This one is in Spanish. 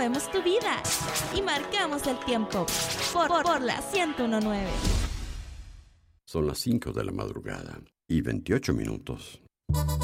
movemos tu vida y marcamos el tiempo por la 101.9. Son las 5 de la madrugada y 28 minutos.